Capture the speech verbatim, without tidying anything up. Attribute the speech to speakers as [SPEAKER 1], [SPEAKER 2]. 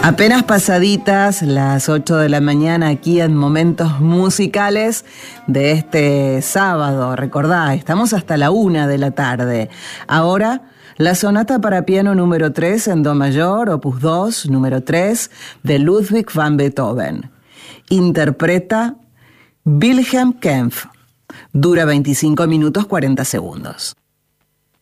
[SPEAKER 1] Apenas pasaditas las ocho de la mañana aquí en Momentos Musicales de este sábado. Recordá, estamos hasta la una de la tarde. Ahora, la sonata para piano número tres en do mayor, opus dos, número tres, de Ludwig van Beethoven. Interpreta Wilhelm Kempff. Dura veinticinco minutos cuarenta segundos.